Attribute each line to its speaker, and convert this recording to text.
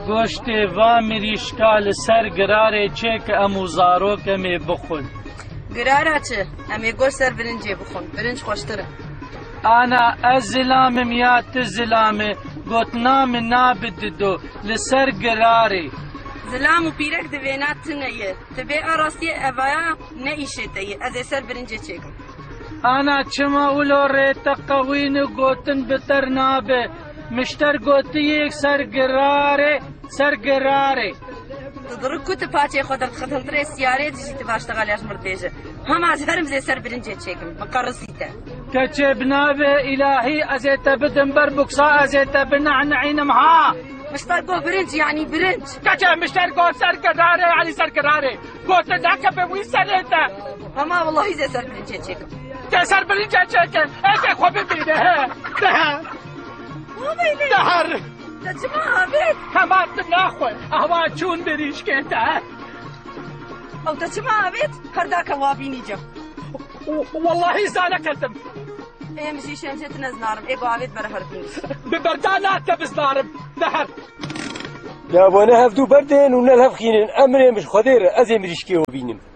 Speaker 1: گۆشتێ وا مریشکا لەسەر گرارێ چێ کە ئەموو زارۆکەمێ بخۆن.
Speaker 2: گرارە چ؟ ئەمێ گۆشت سەر برنجێ بخۆن، برنج خۆشترە.
Speaker 1: ئانا ئەس زلامم یا ت زلامێ گوتنا من نابددۆ لەسەر گرارێ.
Speaker 2: زلام و پیرەک دەوێنات تنەیە، دەبێ ئاڕاستیە ئەڤایە نەئیشێتەیە، ئەزێ سەر برنجێ چێکم.
Speaker 1: ئانا چما ئولۆ ڕێتە قەوین و گوتن بتەر نابێ، مشتەر گوتیەک سەر گرارێ سەر گرارێ.
Speaker 2: دڕک کوتە پاچێ خۆ دەرخەتەنترێ سیارێ دژیتە باشتەغالیاش مردێژە. هەماز هەرم زێ سەر برنجێ چێکم، بەقەڕسیتە.
Speaker 1: کەچێ بنابێ ئیلاهی ئەزێتە بدم بەر بوکسا ئەزێتە بنەعنەعینم ها.
Speaker 2: مشتەر گۆ برنج یعنی برنج.
Speaker 1: کەچێ مشتەر گۆ سەر گرارێ یعنی سەر گرارێ. گۆتە داکە بە وی سەرێتە.
Speaker 2: هەما وەڵاهی زێ سەر برنجێ چێکم.
Speaker 1: تێ سەر برنجێ چێکن، ئێکێ خۆ ببینێ دەهەر.
Speaker 2: دەچما ئاوێت؟
Speaker 1: هەمان ناخۆی، ئەوا چوون بریشکێتە.
Speaker 2: ئەو دەچما ئاوێت؟ هەرداکە وابینی جە.
Speaker 1: واللهی زانەکەتم.
Speaker 2: ئێمژی شێنجێت نەزنارم، ئێگۆ ئاوێت بەرە هەربینی.
Speaker 1: ببەردا ناتە بزنارم، دەهەر.
Speaker 3: جابۆنە هەفتوو بەردێن و نەل هەفخینن ئەمرێ مش خۆدێرە ئەزێ مریشکێوە بینم.